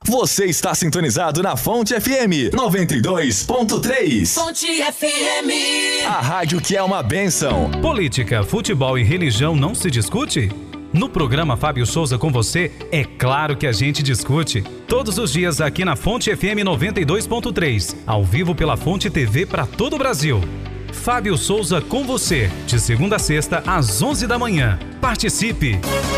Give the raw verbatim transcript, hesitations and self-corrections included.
Você está sintonizado na Fonte F M noventa e dois ponto três. Fonte F M. A rádio que é uma bênção. Política, futebol e religião não se discute? No programa Fábio Souza com você, é claro que a gente discute. Todos os dias aqui na Fonte F M noventa e dois ponto três, ao vivo pela Fonte T V para todo o Brasil. Fábio Souza com você, de segunda a sexta às onze da manhã. Participe!